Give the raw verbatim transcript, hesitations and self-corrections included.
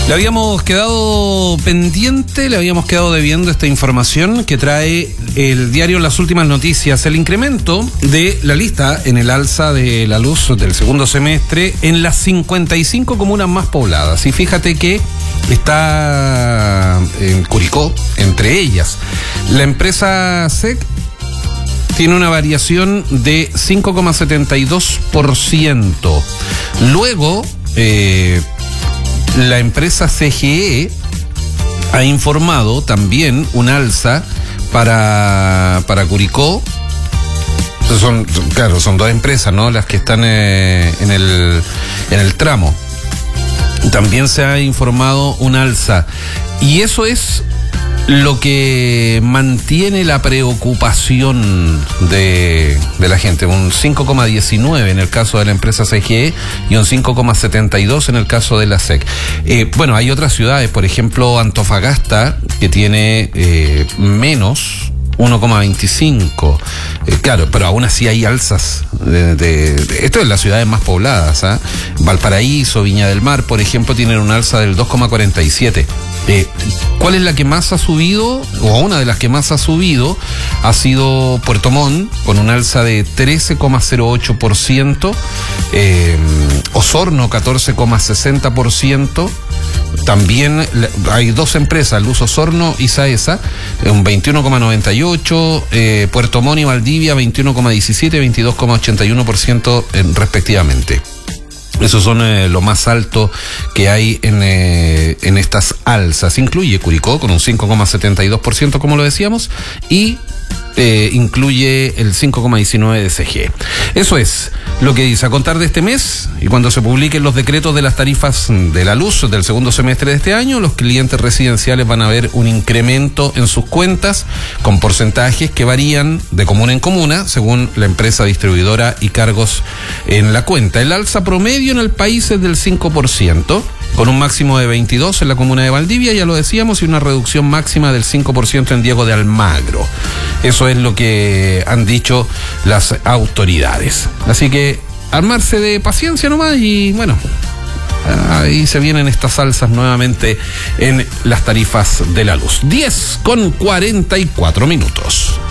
Le habíamos quedado pendiente, le habíamos quedado debiendo esta información que trae el diario Las Últimas Noticias. El incremento de la lista en el alza de la luz del segundo semestre en las cincuenta y cinco comunas más pobladas. Y fíjate que está en Curicó, entre ellas. La empresa S E C tiene una variación de cinco coma setenta y dos por ciento. Luego, eh, la empresa C G E ha informado también un alza para, para Curicó. Son, claro, son dos empresas, ¿no? Las que están eh, en el, en el tramo. También se ha informado un alza. Y eso es lo que mantiene la preocupación de, de la gente. Un cinco coma diecinueve en el caso de la empresa C G E y un cinco coma setenta y dos en el caso de la S E C. Eh, bueno, hay otras ciudades, por ejemplo Antofagasta, que tiene eh, menos uno coma veinticinco. Eh, claro, pero aún así hay alzas. De, de, de, esto es las ciudades más pobladas. ¿eh? Valparaíso, Viña del Mar, por ejemplo, tienen un alza del dos coma cuarenta y siete. Eh, ¿Cuál es la que más ha subido? O una de las que más ha subido ha sido Puerto Montt, con un alza de trece coma cero ocho por ciento. Eh, Osorno, catorce coma sesenta por ciento. También hay dos empresas, Luz Osorno y Saesa, un veintiuno coma noventa y ocho, eh, Puerto Montt y Valdivia, veintiuno coma diecisiete y veintidós coma ochenta y uno por ciento eh, respectivamente. Esos son eh, lo más alto que hay en, eh, en estas alzas. Incluye Curicó con un cinco coma setenta y dos por ciento, como lo decíamos, y eh, incluye el cinco coma diecinueve por ciento de C G E. Eso es lo que dice a contar de este mes, y cuando se publiquen los decretos de las tarifas de la luz del segundo semestre de este año, los clientes residenciales van a ver un incremento en sus cuentas con porcentajes que varían de comuna en comuna según la empresa distribuidora y cargos en la cuenta. El alza promedio en el país es del cinco por ciento, con un máximo de veintidós en la comuna de Valdivia, ya lo decíamos, y una reducción máxima del cinco por ciento en Diego de Almagro. Eso es lo que han dicho las autoridades. Así que armarse de paciencia nomás y bueno, ahí se vienen estas alzas nuevamente en las tarifas de la luz. diez con cuarenta y cuatro minutos.